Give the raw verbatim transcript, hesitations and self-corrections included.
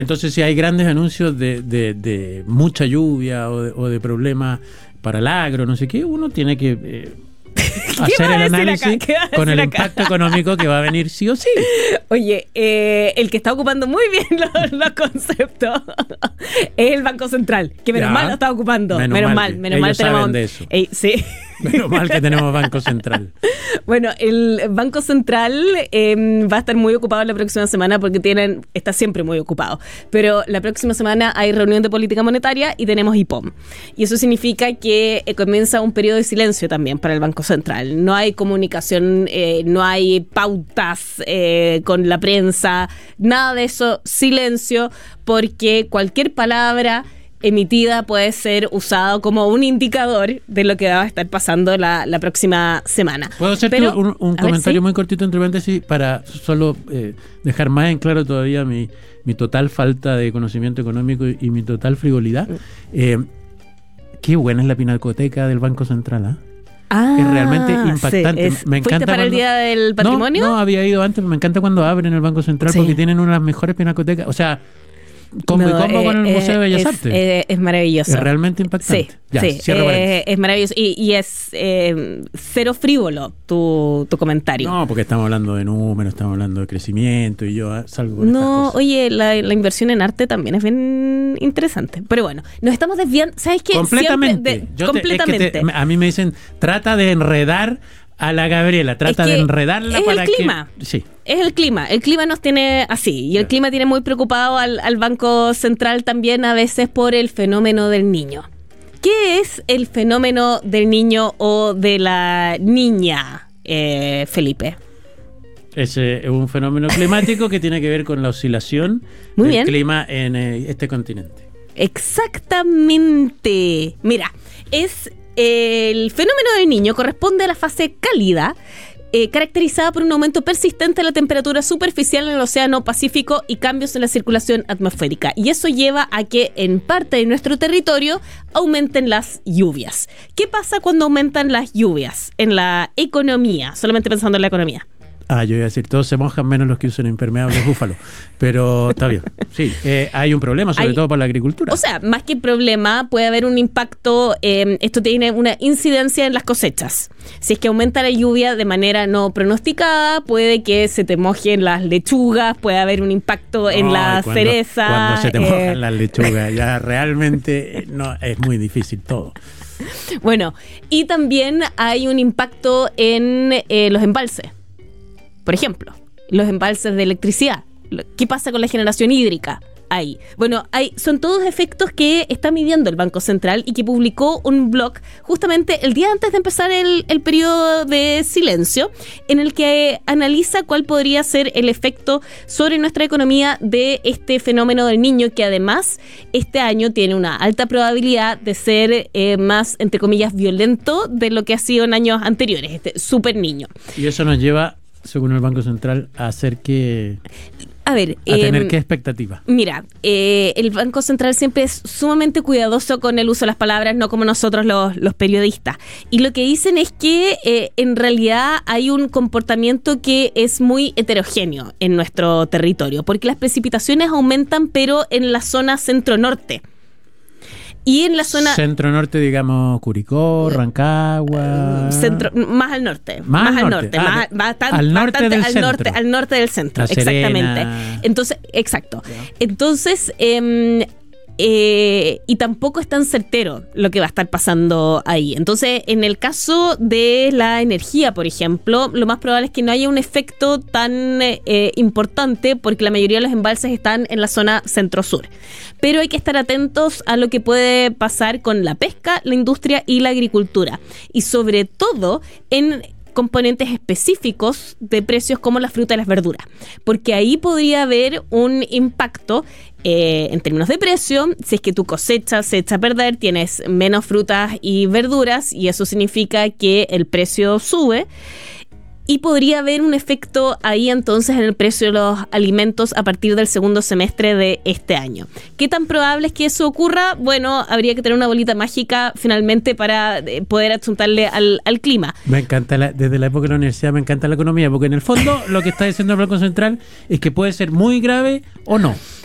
Entonces, si hay grandes anuncios de, de, de mucha lluvia o de, o de problemas para el agro, no sé qué, uno tiene que eh, hacer el análisis con el acá? impacto económico que va a venir sí o sí. Oye, eh, el que está ocupando muy bien los, los conceptos es el Banco Central, que menos ya, mal lo está ocupando. Menos, menos mal, menos ellos mal saben tenemos. De eso. Eh, sí. Menos mal que tenemos Banco Central. Bueno, el Banco Central eh, va a estar muy ocupado la próxima semana porque tienen está siempre muy ocupado. Pero la próxima semana hay reunión de política monetaria y tenemos I P O M. Y eso significa que eh, comienza un periodo de silencio también para el Banco Central. No hay comunicación, eh, no hay pautas eh, con la prensa, nada de eso, silencio, porque cualquier palabra emitida puede ser usado como un indicador de lo que va a estar pasando la, la próxima semana. ¿Puedo hacerte Pero, un, un comentario ver, ¿sí? muy cortito entre paréntesis para solo eh, dejar más en claro todavía mi, mi total falta de conocimiento económico y, y mi total frivolidad? Eh, qué buena es la pinacoteca del Banco Central, ¿eh? Ah, es realmente impactante. Sí, es, me encanta ¿Fuiste para cuando, el Día del Patrimonio? No, no, había ido antes, me encanta cuando abren el Banco Central sí. porque tienen una de las mejores pinacotecas. O sea, combo no, y combo eh, con el Museo eh, de Bellas es, Artes. Eh, es maravilloso. Es realmente impactante. Sí, ya, sí eh, es maravilloso. Y, y es eh, cero frívolo tu, tu comentario. No, porque estamos hablando de números, estamos hablando de crecimiento y yo salgo con No, estas cosas. Oye, la, la inversión en arte también es bien interesante. Pero bueno, nos estamos desviando. ¿Sabes qué? Completamente. De, yo completamente. Te, es que te, a mí me dicen, trata de enredar a la Gabriela, trata es de enredarla es para el clima. que... Sí. Es el clima. El clima nos tiene así. Y el clima tiene muy preocupado al, al Banco Central también a veces por el fenómeno del niño. ¿Qué es el fenómeno del niño o de la niña, eh, Felipe? Es eh, un fenómeno climático que tiene que ver con la oscilación muy del bien. clima en eh, este continente. Exactamente. Mira, es... El fenómeno del niño corresponde a la fase cálida, eh, caracterizada por un aumento persistente de la temperatura superficial en el Océano Pacífico y cambios en la circulación atmosférica. Y eso lleva a que en parte de nuestro territorio aumenten las lluvias. ¿Qué pasa cuando aumentan las lluvias en la economía? Solamente pensando en la economía. Ah, yo iba a decir, todos se mojan menos los que usan impermeables búfalo. Pero está bien. Sí, eh, hay un problema, sobre hay, todo para la agricultura. O sea, más que problema, puede haber un impacto. Eh, esto tiene una incidencia en las cosechas. Si es que aumenta la lluvia de manera no pronosticada, puede que se te mojen las lechugas, puede haber un impacto en no, la cuando, cereza. Cuando se te eh, mojan las lechugas, ya realmente no es muy difícil todo. Bueno, y también hay un impacto en eh, los embalses. Por ejemplo, los embalses de electricidad. ¿Qué pasa con la generación hídrica ahí? Bueno, hay, son todos efectos que está midiendo el Banco Central y que publicó un blog justamente el día antes de empezar el, el periodo de silencio, en el que analiza cuál podría ser el efecto sobre nuestra economía de este fenómeno del niño, que además este año tiene una alta probabilidad de ser eh, más, entre comillas, violento de lo que ha sido en años anteriores, este super niño. Y eso nos lleva, según el Banco Central, a hacer que... A ver... ¿A eh, tener qué expectativa? Mira, eh, el Banco Central siempre es sumamente cuidadoso con el uso de las palabras, no como nosotros los, los periodistas. Y lo que dicen es que eh, en realidad hay un comportamiento que es muy heterogéneo en nuestro territorio, porque las precipitaciones aumentan, pero en la zona centro-norte. Y en la zona... Centro-norte, digamos, Curicó, Rancagua... Centro, más al norte. Más, más al al norte. norte. Ah, más, bastante, al norte bastante del al centro. Norte, al norte del centro, La Serena. Exactamente. Entonces, exacto. Entonces, eh, eh, y tampoco es tan certero lo que va a estar pasando ahí. Entonces, en el caso de la energía, por ejemplo, lo más probable es que no haya un efecto tan eh, importante, porque la mayoría de los embalses están en la zona centro-sur. Pero hay que estar atentos a lo que puede pasar con la pesca, la industria y la agricultura. Y sobre todo en componentes específicos de precios como la fruta y las verduras. Porque ahí podría haber un impacto eh, en términos de precio. Si es que tu cosecha se echa a perder, tienes menos frutas y verduras y eso significa que el precio sube. Y podría haber un efecto ahí entonces en el precio de los alimentos a partir del segundo semestre de este año. ¿Qué tan probable es que eso ocurra? Bueno, habría que tener una bolita mágica finalmente para poder achuntarle al, al clima. Me encanta, la, desde la época de la universidad me encanta la economía, porque en el fondo lo que está diciendo el Banco Central es que puede ser muy grave o no.